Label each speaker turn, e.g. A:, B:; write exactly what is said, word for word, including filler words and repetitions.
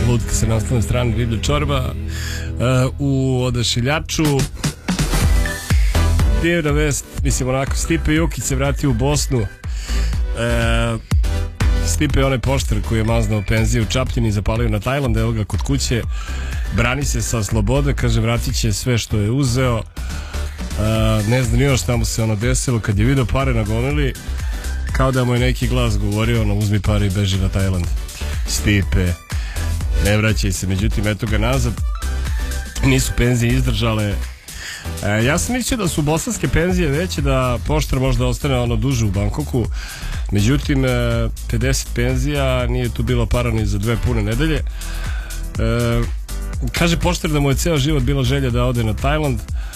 A: lutka sa naslovne strane riblja čorba. uh, U odašiljaču divna vest, mislim onako, Stipe Jukić se vratio u Bosnu. uh, Stipe je onaj poštar koji je maznao penziju u Čapljini i zapalio na Tajland. Evo ga kod kuće, brani se sa slobode, kaže vratit će sve što je uzeo. uh, Ne znam nije šta mu se ono desilo. Kad je video pare na gomili, kao da mu je neki glas govorio ono, uzmi pare i beži na Tajland. Stipe, ne vraćaj se. Međutim, eto ga nazad. Nisu penzije izdržale. e, Ja sam mislio da su bosanske penzije veće, da poštar možda ostane ono duže u Bangkoku. Međutim, e, pedeset penzija, nije tu bilo para ni za dve pune nedelje. e, Kaže poštar da mu je ceo život bila želja da ode na Tajland.